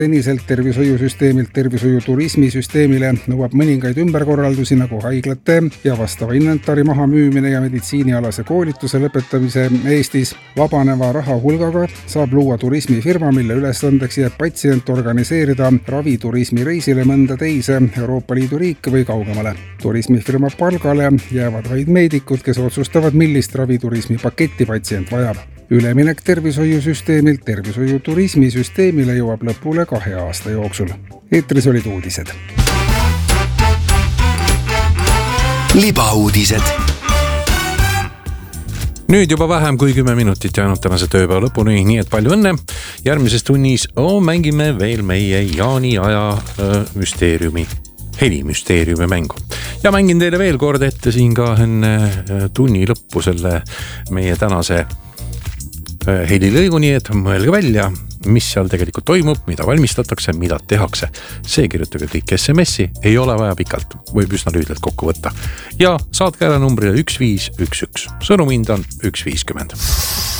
Seniselt tervishoiusüsteemilt tervishoiuturismisüsteemile nõuab mõningaid ümberkorraldusi nagu haiglate ja vastava inventari maha müümine ja meditsiinialase koolituse lõpetamise Eestis. Vabaneva raha hulgaga saab luua turismifirma, mille ülesandeks jääb patsient organiseerida raviturismi reisile mõnda teise Euroopa Liidu riike või kaugemale. Turismifirma palgale jäävad vaid meedikud, kes otsustavad, millist raviturismi paketti patsient vajab. Üleminek tervishoiusüsteemilt tervishoiuturismisüsteemile jõuab lõpule 2 aasta jooksul. Eetris olid uudised. Libauudised. Nüüd juba vähem kui 10 minutit jäänud tänase tööpäeva lõpuni, nii et palju õnne. Järgmises tunnis mängime veel meie jaaniaja müsteeriumi, helimüsteeriumi mängu. Ja mängin teile veel kord ette siin ka enne tunni lõppu selle meie tänase helilõigu, nii et mõelge välja, mis seal tegelikult toimub, mida valmistatakse, mida tehakse. See kirjutage kõik SMS-i, ei ole vaja pikalt, võib üsna lühidalt kokku võtta. Ja saatke ära numbrile 1511. Sõnumind on 1.50.